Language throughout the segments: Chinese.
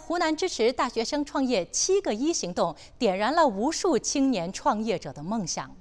湖南支持大学生创业7个1行动，点燃了无数青年创业者的梦想。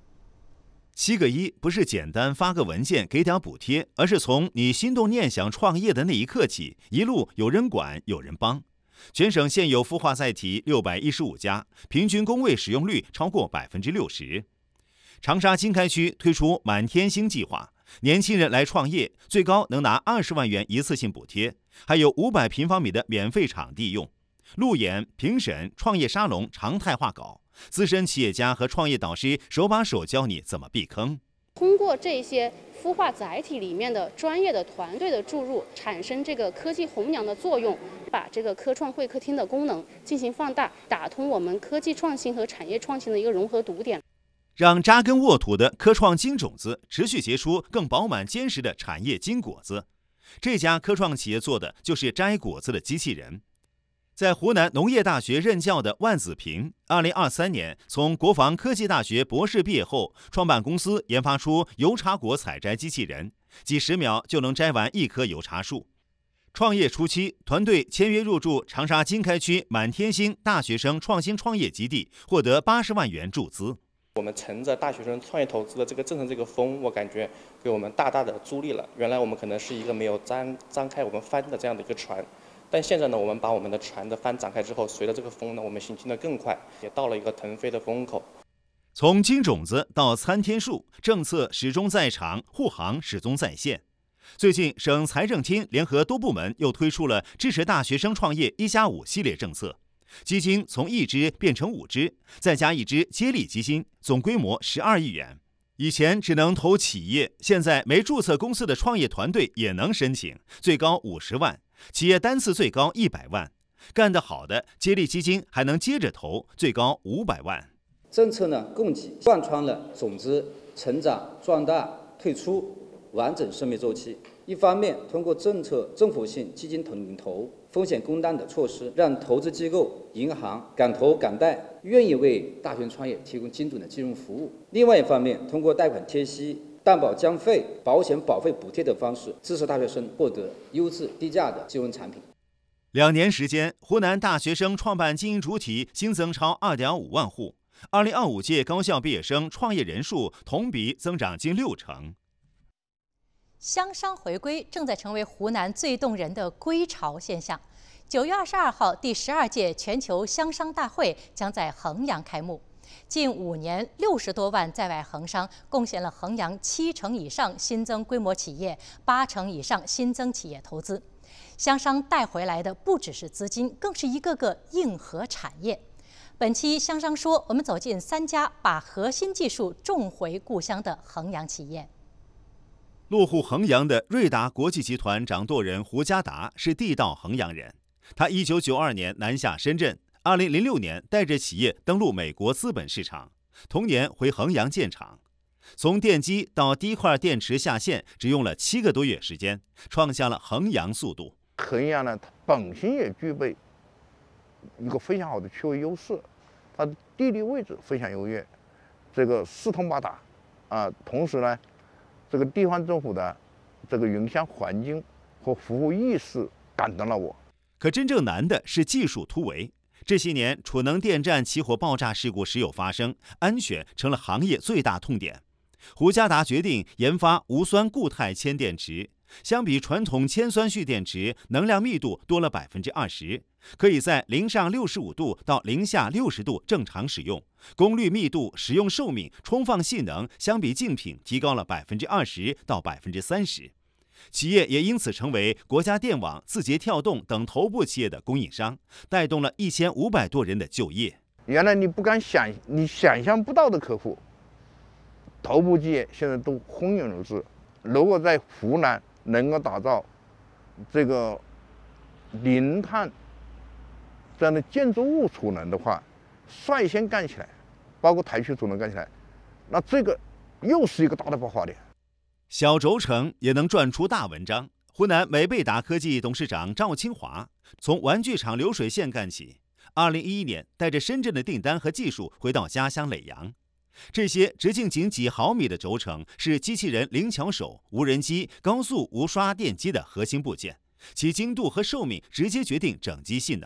7个1不是简单发个文件给点补贴，而是从你心动念想创业的那一刻起，一路有人管有人帮。全省现有孵化载体615家，平均工位使用率超过60%。长沙经开区推出满天星计划，年轻人来创业，最高能拿20万元一次性补贴，还有500平方米的免费场地用。路演、评审、创业沙龙常态化搞，资深企业家和创业导师手把手教你怎么避坑。 通过这些孵化载体里面的专业的团队的注入，产生这个科技红娘的作用，把这个科创会客厅的功能进行放大，打通我们科技创新和产业创新的一个融合堵点， 让扎根沃土的科创金种子持续结出更饱满坚实的产业金果子。这家科创企业做的就是摘果子的机器人。在湖南农业大学任教的万子平，2023年从国防科技大学博士毕业后，创办公司研发出油茶果采摘机器人，几10秒就能摘完1棵油茶树。创业初期，团队签约入驻长沙经开区满天星大学生创新创业基地，获得80万元注资。 我们乘着大学生创业投资的这个政策这个风，我感觉给我们大大的助力了。原来我们可能是一个没有张开我们帆的这样的一个船，但现在呢，我们把我们的船的帆展开之后，随着这个风呢，我们行进得更快，也到了一个腾飞的风口。 从金种子到参天树，政策始终在场，护航始终在线。最近，省财政厅联合多部门又推出了支持大学生创业1+5系列政策。基金从1支变成5支，再加1支接力基金，总规模12亿元。以前只能投企业，现在没注册公司的创业团队也能申请，最高50万，企业单次最高100万。干得好的，接力基金还能接着投，最高500万。 政策呢，供给贯穿了种子、成长、壮大、退出完整生命周期。一方面，通过政府性基金领投、风险共担的措施，让投资机构、银行敢投敢贷，愿意为大学生创业提供精准的金融服务。另外一方面，通过贷款贴息、担保将费、保险保费补贴等方式，支持大学生获得优质低价的金融产品。 2年时间，湖南大学生创办经营主体新增超2.5万户，2025届高校毕业生创业人数同比增长近60%。 乡商回归正在成为湖南最动人的归潮现象。9月22号，第12届全球乡商大会将在衡阳开幕。近5年，60多万在外衡商贡献了衡阳70%以上新增规模企业，80%以上新增企业投资。乡商带回来的不只是资金，更是一个个硬核产业。本期乡商说，我们走进3家把核心技术种回故乡的衡阳企业。 落户衡阳的瑞达国际集团掌舵人胡家达是地道衡阳人。他1992年南下深圳，2006年带着企业登陆美国资本市场，同年回衡阳建厂。从奠基到第1块电池下线，只用了7个多月时间，创下了衡阳速度。 衡阳呢，它本身也具备一个非常好的区位优势，它的地理位置非常优越，这个四通八达啊，同时呢，这个地方政府的这个营商环境和服务意识感动了我。 可真正难的是技术突围。这些年，储能电站起火爆炸事故时有发生，安全成了行业最大痛点。胡家达决定研发无酸固态铅电池，相比传统铅酸蓄电池，能量密度多了20%，可以在0上65度到0下60度正常使用，功率密度、使用寿命、充放性能相比竞品提高了20%到30%。企业也因此成为国家电网、字节跳动等头部企业的供应商，带动了1500多人的就业。 原来你想象不到的客户，头部企业现在都蜂拥而至。如果在湖南能够打造这个零碳这样的建筑物储能的话，率先干起来，包括台区储能干起来，那这个又是一个大的爆发点。 小轴承也能赚出大文章。湖南美贝达科技董事长赵清华从玩具厂流水线干起，2011年带着深圳的订单和技术回到家乡耒阳。这些直径仅几毫米的轴承是机器人灵巧手、无人机、高速无刷电机的核心部件，其精度和寿命直接决定整机性能。